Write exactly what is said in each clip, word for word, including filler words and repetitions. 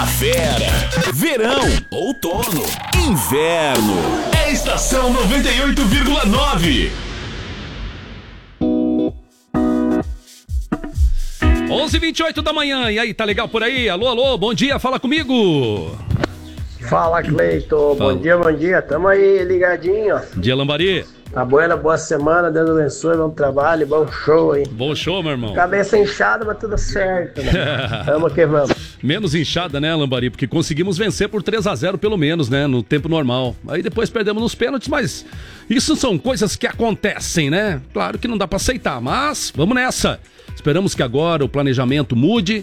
primavera, verão, outono, inverno. É Estação noventa e oito vírgula nove. onze e vinte e oito da manhã, e aí, tá legal por aí? Alô, alô, bom dia, fala comigo. Fala, Cleiton, Fala. Bom dia, bom dia, tamo aí ligadinho. Bom dia, Lambari. Tá boa, boa semana, Deus abençoe, bom trabalho, bom show aí. Bom show, meu irmão. Cabeça inchada, mas tudo certo, né? Vamos que vamos. Menos inchada, né, Lambari? Porque conseguimos vencer por três a zero pelo menos, né, no tempo normal. Aí depois perdemos nos pênaltis, mas isso são coisas que acontecem, né? Claro que não dá pra aceitar, mas vamos nessa. Esperamos que agora o planejamento mude,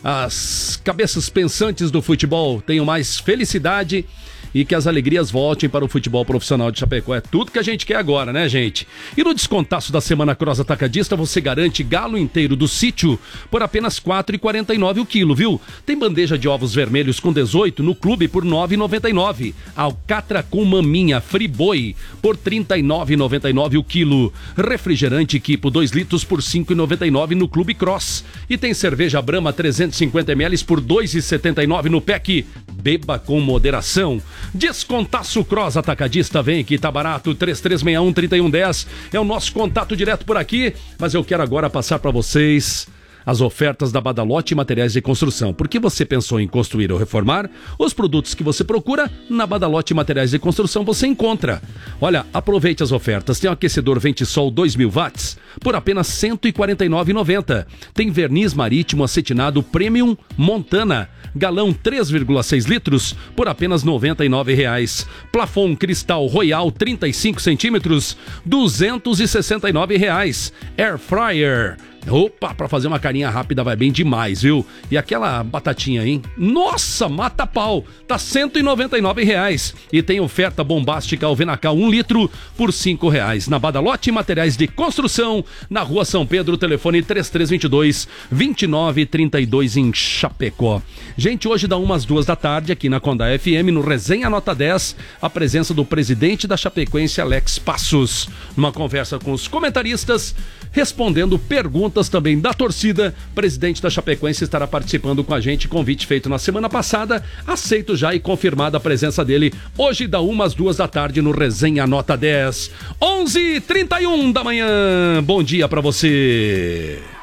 as cabeças pensantes do futebol tenham mais felicidade e que as alegrias voltem para o futebol profissional de Chapecó. É tudo que a gente quer agora, né, gente? E no descontaço da Semana Cross Atacadista, você garante galo inteiro do sítio por apenas quatro reais e quarenta e nove centavos o quilo, viu? Tem bandeja de ovos vermelhos com dezoito no clube por nove reais e noventa e nove centavos. Alcatra com maminha friboi por trinta e nove reais e noventa e nove centavos o quilo. Refrigerante Kipo dois litros por cinco reais e noventa e nove centavos no Clube Cross. E tem cerveja Brahma trezentos e cinquenta mililitros por dois reais e setenta e nove centavos no P E C. Beba com moderação. Descontaço Cross Atacadista, vem que tá barato, três três seis um, três um um zero é o nosso contato direto por aqui, mas eu quero agora passar para vocês as ofertas da Badalote Materiais de Construção. Por que você pensou em construir ou reformar? Os produtos que você procura na Badalote Materiais de Construção você encontra. Olha, aproveite as ofertas. Tem um aquecedor Ventisol dois mil watts por apenas cento e quarenta e nove reais e noventa centavos. Tem verniz marítimo acetinado Premium Montana, galão três vírgula seis litros por apenas noventa e nove reais. Plafon Cristal Royal trinta e cinco centímetros, duzentos e sessenta e nove reais. Air Fryer, opa, pra fazer uma carinha rápida vai bem demais, viu? E aquela batatinha, hein? Nossa, mata pau! Tá cento e noventa e nove reais. E tem oferta bombástica Alvenacal um litro por cinco reais. Na Badalote Materiais de Construção, na Rua São Pedro, telefone três três dois dois, dois nove três dois em Chapecó. Gente, hoje dá umas duas da tarde aqui na Condá F M, no Resenha Nota dez, a presença do presidente da Chapecoense, Alex Passos. Numa conversa com os comentaristas, respondendo perguntas também da torcida, o presidente da Chapecoense estará participando com a gente, convite feito na semana passada, aceito já e confirmada a presença dele, hoje dá umas duas da tarde no Resenha Nota dez, onze e trinta e um da manhã, bom dia pra você.